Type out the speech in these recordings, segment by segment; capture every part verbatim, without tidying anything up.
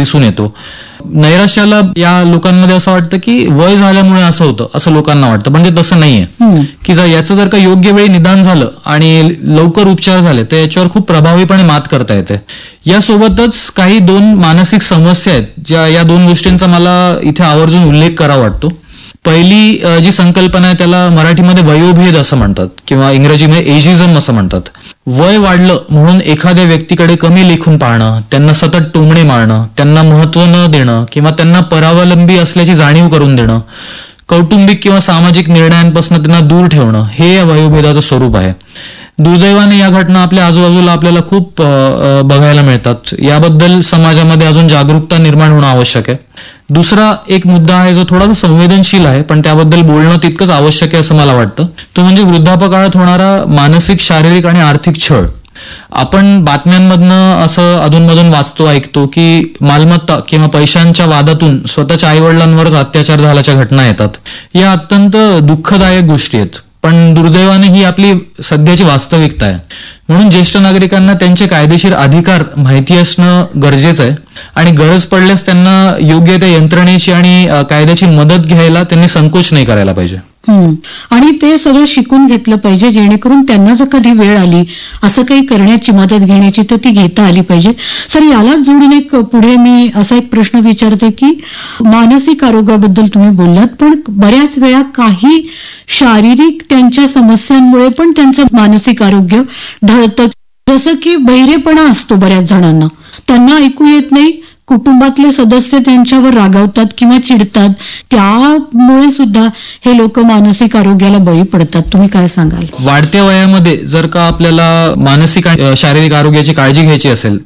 दिसून येतो. नैराश्याला या लोकांमध्ये असं वाटतं की वय झाल्यामुळे असं होतं असं लोकांना वाटतं, पण ते तसं नाहीये. की जर याचं जर का योग्य वेळी निदान झालं आणि लवकर उपचार झाले तर याच्यावर खूप प्रभावीपणे मात करता येते. यासोबतच काही दोन मानसिक समस्या आहेत ज्या या दोन गोष्टींचा मला इथे आवर्जून उल्लेख करावा वाटतो. पहिली जी संकल्पना आहे त्याला मराठीमध्ये वयोभेद असं म्हणतात किंवा इंग्रजीमध्ये एजिझम असं म्हणतात. वय वाढलं म्हणून एखाद्या व्यक्तीकडे कमी लेखून पाहणं, त्यांना सतत टोमणे मारणं, त्यांना महत्व न देणं किंवा त्यांना परावलंबी असल्याची जाणीव करून देणं, कौटुंबिक किंवा सामाजिक निर्णयांपासून त्यांना दूर ठेवणं, हे या वयोभेदाचं स्वरूप आहे. दुर्दैवाने या घटना आपल्या आजूबाजूला आपल्याला खूप बघायला मिळतात. याबद्दल समाजामध्ये अजून जागरूकता निर्माण होणं आवश्यक आहे. दुसरा एक मुद्दा आहे जो थोडासा संवेदनशील आहे पण त्याबद्दल बोलणं तितकंच आवश्यक आहे असं मला वाटतं. तो म्हणजे वृद्धापकाळात होणारा मानसिक, शारीरिक आणि आर्थिक छळ. आपण बातम्यांमधनं असं अधूनमधून वाचतो, ऐकतो की मालमत्ता किंवा पैशांच्या वादातून स्वतःच्या आईवडिलांवरच अत्याचार झाल्याच्या घटना येतात. या अत्यंत दुःखदायक गोष्टी आहेत, पण दुर्दैवाने ही आपली सध्याची वास्तविकता आहे. म्हणून ज्येष्ठ नागरिकांना त्यांचे कायदेशीर अधिकार माहिती असणं गरजेचं आहे आणि गरज पडल्यास त्यांना योग्य त्या यंत्रणेची आणि कायद्याची मदत घ्यायला त्यांनी संकोच नाही करायला पाहिजे. आणि ते सगळं शिकून घेतलं पाहिजे जेणेकरून त्यांना जर कधी वेळ आली असं काही करण्याची, मदत घेण्याची, तर ती घेता आली पाहिजे. सर, यालाच जोडून एक पुढे मी असा एक प्रश्न विचारते की मानसिक आरोग्याबद्दल तुम्ही बोललात, पण बऱ्याच वेळा काही शारीरिक त्यांच्या समस्यांमुळे पण त्यांचं मानसिक आरोग्य ढळतं. जसं की बहिरेपणा असतो बऱ्याच जणांना, त्यांना ऐकू येत नाही, कुटुंबातले सदस्य त्यांच्यावर रागावतात किंवा चिडतात, त्यामुळे सुद्धा हे लोक मानसिक आरोग्याला बळी पडतात. तुम्ही काय सांगाल? वाढत्या वयामध्ये जर का आपल्याला मानसिक आणि शारीरिक आरोग्याची काळजी घ्यायची असेल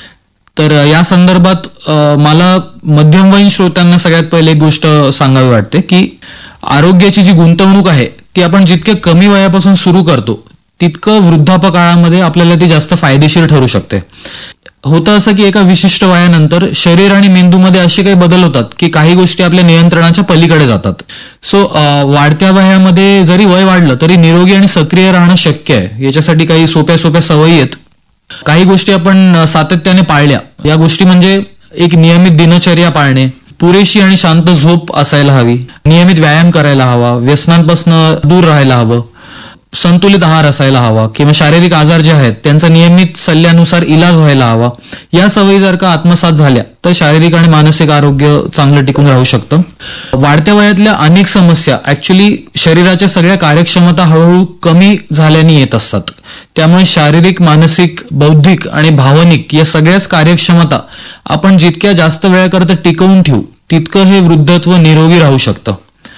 तर या संदर्भात मला मध्यमवयीन श्रोत्यांना सगळ्यात पहिले एक गोष्ट सांगावी वाटते की आरोग्याची जी गुंतवणूक आहे ती आपण जितके कमी वयापासून सुरू करतो तितकं वृद्धापकाळामध्ये आपल्याला ती जास्त फायदेशीर ठरू शकते. होतं असं की एका विशिष्ट वयानंतर शरीर आणि मेंदूमध्ये असे काही बदल होतात की काही गोष्टी आपल्या नियंत्रणाच्या पलीकडे जातात. सो वाढत्या वयामध्ये जरी वय वाढलं तरी निरोगी आणि सक्रिय राहणं शक्य आहे. याच्यासाठी काही सोप्या सोप्या सवयी आहेत. काही गोष्टी आपण सातत्याने पाळल्या. या गोष्टी म्हणजे एक नियमित दिनचर्या पाळणे, पुरेशी आणि शांत झोप असायला हवी, नियमित व्यायाम करायला हवा, व्यसनांपासून दूर राहायला हवं, संतुलित आहार असायला हवा किंवा शारीरिक आजार जे आहेत त्यांचा नियमित सल्ल्यानुसार इलाज व्हायला हवा. या सवयी जर का आत्मसात झाल्या तर शारीरिक आणि मानसिक आरोग्य चांगलं टिकून राहू शकतं. वाढत्या वयातल्या अनेक समस्या ऍक्च्युली शरीराच्या सगळ्या कार्यक्षमता हळूहळू कमी झाल्याने येत असतात. त्यामुळे शारीरिक, मानसिक, बौद्धिक आणि भावनिक या सगळ्याच कार्यक्षमता आपण जितक्या जास्त वेळाकरता टिकवून ठेवू तितकं हे वृद्धत्व निरोगी राहू शकतं.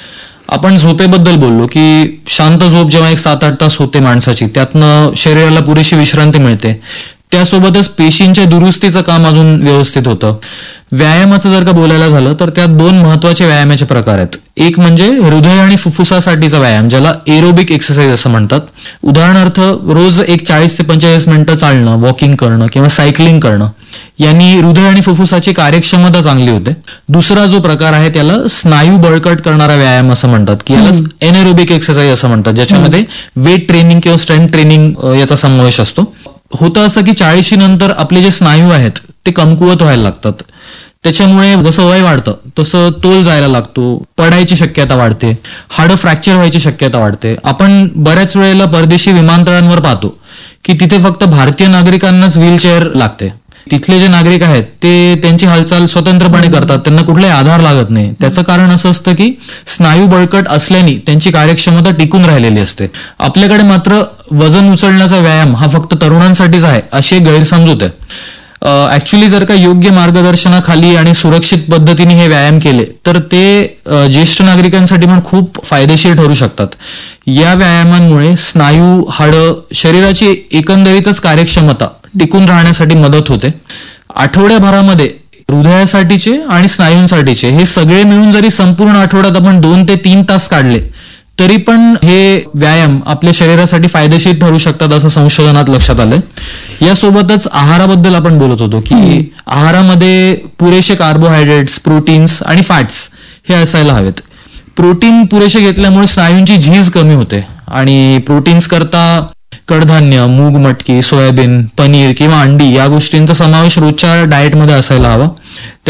आपण झोपेबद्दल बोललो की शांत झोप जेव्हा एक सात आठ तास होते माणसाची, त्यातनं शरीराला पुरेशी विश्रांती मिळते. त्यासोबतच पेशींच्या दुरुस्तीचं काम अजून व्यवस्थित होतं. व्यायामाचं जर का बोलायला झालं तर त्यात दोन महत्वाचे व्यायामाचे प्रकार आहेत. एक म्हणजे हृदय आणि फुफ्फुसासाठीचा व्यायाम ज्याला एरोबिक एक्सरसाइज असं म्हणतात. उदाहरणार्थ रोज एक चाळीस ते पंचेचाळीस मिनिटं चालणं, वॉकिंग करणं किंवा सायकलिंग करणं यांनी हृदय आणि फुफ्फुसाची कार्यक्षमता चांगली होते. दुसरा जो प्रकार आहे त्याला स्नायू बळकट करणारा व्यायाम असं म्हणतात की याला एनएरोबिक एक्सरसाइज असं म्हणतात, ज्याच्यामध्ये वेट ट्रेनिंग किंवा स्ट्रेंथ ट्रेनिंग याचा समावेश असतो. होतं असं की चाळीशी नंतर आपले जे स्नायू आहेत ते कमकुवत व्हायला लागतात. त्याच्यामुळे जसं वय वाढतं तसं तोल जायला लागतो, पडायची शक्यता वाढते, हाडं फ्रॅक्चर व्हायची शक्यता वाढते. आपण बऱ्याच वेळेला परदेशी विमानतळांवर पाहतो की तिथे फक्त भारतीय नागरिकांनाच व्हीलचेअर लागते. तिथले जे नागरिक आहेत ते त्यांची हालचाल स्वतंत्रपणे करतात, त्यांना कुठलाही आधार लागत नाही. त्याचं कारण असं असतं की स्नायू बळकट असल्याने त्यांची कार्यक्षमता टिकून राहिलेली असते. आपल्याकडे मात्र वजन उचलण्याचा व्यायाम हा फक्त तरुणांसाठीच आहे अशी एक गैरसमजूत आहे. ऍक्च्युली जर का योग्य मार्गदर्शनाखाली आणि सुरक्षित पद्धतीने हे व्यायाम केले तर ते ज्येष्ठ नागरिकांसाठी पण खूप फायदेशीर ठरू शकतात. या व्यायामांमुळे स्नायू, हाडं, शरीराची एकंदरीतच कार्यक्षमता टिकून राहण्यासाठी मदत होते. आठवड्याभरामध्ये हृदयासाठीचे आणि स्नायूंसाठीचे हे सगळे मिळून जरी संपूर्ण आठवड्यात आपण दोन ते तीन तास काढले तरी पण हे व्यायाम आपल्या शरीरासाठी फायदेशीर ठरू शकतात असं संशोधनात लक्षात आलंय. यासोबतच आहाराबद्दल आपण बोलत होतो की आहारामध्ये पुरेसे कार्बोहायड्रेट्स, प्रोटीन्स आणि फॅट्स हे असायला हवेत. प्रोटीन पुरेसे घेतल्यामुळे स्नायूंची झीज कमी होते आणि प्रोटीन्स करता कडधान्य, मूग, मटकी, सोयाबीन, पनीर किंवा अंडी या गोष्टींचा समावेश रोजच्या डाएटमध्ये असायला हवा.